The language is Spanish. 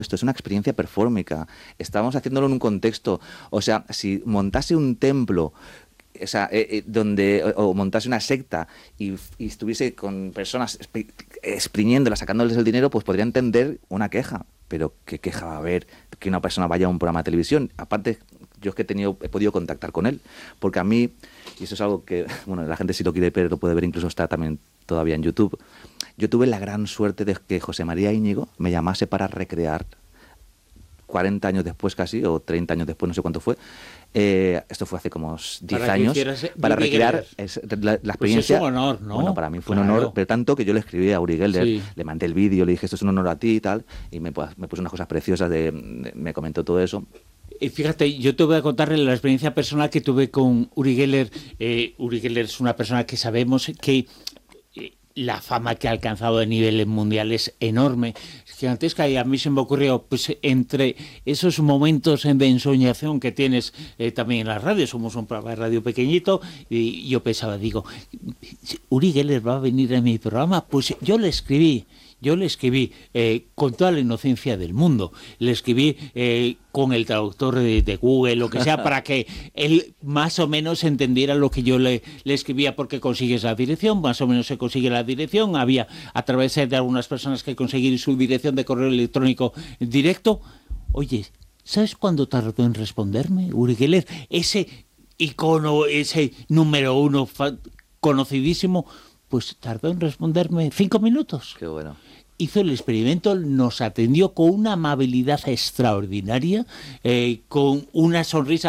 esto es una experiencia performática, estábamos haciéndolo en un contexto, o sea, si montase un templo, o sea, o montase una secta y estuviese con personas exprimiéndolas, sacándoles el dinero, pues podría entender una queja. Pero ¿qué queja va a haber que una persona vaya a un programa de televisión? Aparte, yo es que he podido contactar con él, porque a mí, y eso es algo que, bueno, la gente si lo quiere ver, lo puede ver, incluso está también todavía en YouTube. Yo tuve la gran suerte de que José María Íñigo me llamase para recrear 40 años después casi, o 30 años después, no sé cuánto fue. Esto fue hace como 10 años. Para recrear la experiencia. Pues es un honor, ¿no? Bueno, para mí fue un honor, pero tanto que yo le escribí a Uri Geller, le mandé el vídeo, le dije, esto es un honor a ti y tal, y me puso unas cosas preciosas, me comentó todo eso. Fíjate, yo te voy a contar la experiencia personal que tuve con Uri Geller. Uri Geller es una persona que sabemos que la fama que ha alcanzado a niveles mundiales enorme, es gigantesca, y a mí se me ocurrió, pues entre esos momentos de ensoñación que tienes también en la radio, somos un programa de radio pequeñito, y yo pensaba, digo, Uri Geller va a venir a mi programa, pues yo le escribí con toda la inocencia del mundo. Le escribí con el traductor de Google, lo que sea, para que él más o menos entendiera lo que yo le escribía, porque consigues la dirección, más o menos se consigue la dirección. Había, a través de algunas personas, que conseguir su dirección de correo electrónico directo. Oye, ¿sabes cuándo tardó en responderme, Uri Geller? Ese icono, ese número uno conocidísimo, pues tardó en responderme 5 minutos. Qué bueno. Hizo el experimento, nos atendió con una amabilidad extraordinaria, con una sonrisa.